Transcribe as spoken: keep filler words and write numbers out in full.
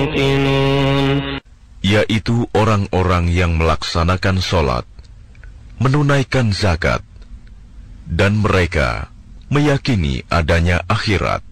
يوقنون yaitu orang-orang yang melaksanakan sholat, menunaikan zakat, dan mereka meyakini adanya akhirat.